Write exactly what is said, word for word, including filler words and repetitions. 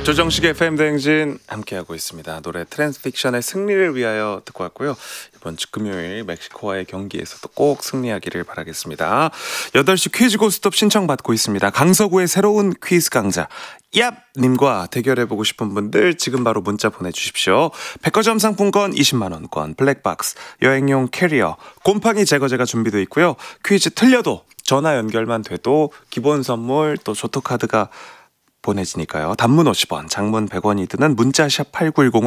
조정식의 에프엠 대행진 함께하고 있습니다. 노래 트랜스픽션의 승리를 위하여 듣고 왔고요. 이번 주 금요일 멕시코와의 경기에서도 꼭 승리하기를 바라겠습니다. 여덟 시 퀴즈 고스톱 신청받고 있습니다. 강서구의 새로운 퀴즈 강자 얍님과 대결해보고 싶은 분들 지금 바로 문자 보내주십시오. 백화점 상품권 이십만 원권, 블랙박스, 여행용 캐리어, 곰팡이 제거제가 준비되어 있고요. 퀴즈 틀려도 전화 연결만 돼도 기본 선물 또 조토카드가 보내지니까요. 단문 오십 원, 장문 백 원이 드는 문자샵 팔구일공